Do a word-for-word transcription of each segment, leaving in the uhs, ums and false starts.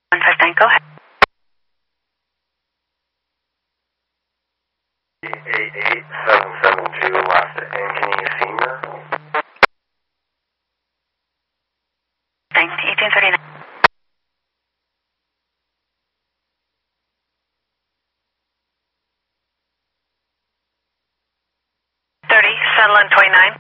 one five nine, go ahead. eight eight seven seven two, last at Ankeny Senior. Thanks, eighteen thirty-nine. thirty, settle on twenty-nine.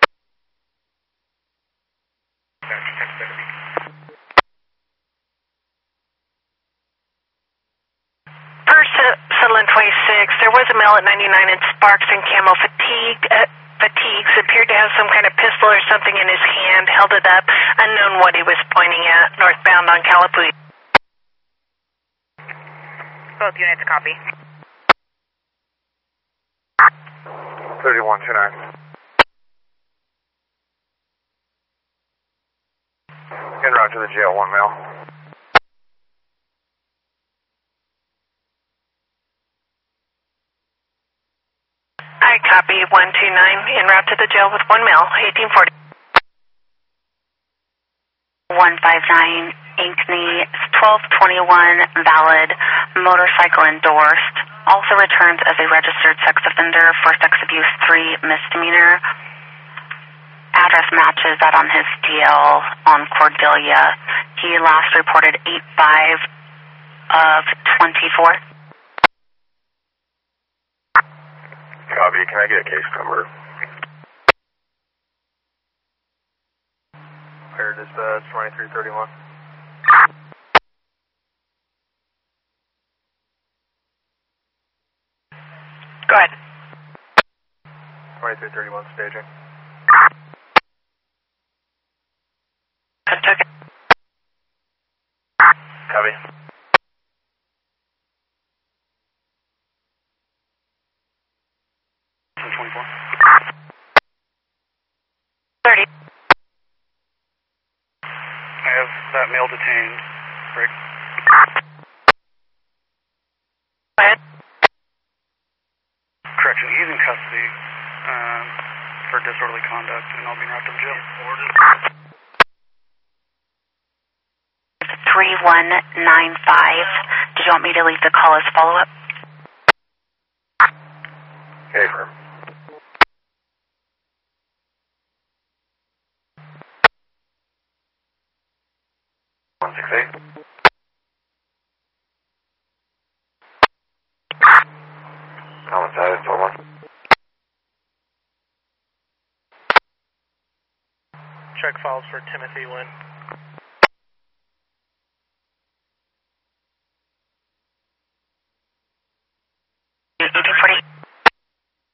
First, uh, settle on twenty-six. There was a male at ninety-nine in Sparks and camo fatigue. Uh, fatigues, appeared to have some kind of pistol or something in his hand, held it up, unknown what he was pointing at, northbound on Calapooya. Both units copy. thirty-one two nine. En route to the jail, one male. I copy one two nine, en route to the jail with one male, eighteen forty. one five nine, Ankeny, twelve twenty-one, valid, motorcycle endorsed, also returns as a registered sex offender for sex abuse three misdemeanor. Address matches that on his D L on Cordelia. He last reported eight five of twenty-four. Copy, can I get a case number? Fire dispatch, twenty-three thirty-one. Go ahead. twenty-three thirty-one, staging. I took it. Copy. twenty-four. thirty. I have that male detained. Break. Go ahead. Correction, he's in custody um, for disorderly conduct, and I'll be wrapped up in jail. three one nine five. Did you want me to leave the call as follow-up? Okay, firm. one six eight. Homicide, twelve one. Check files for Timothy Lynn.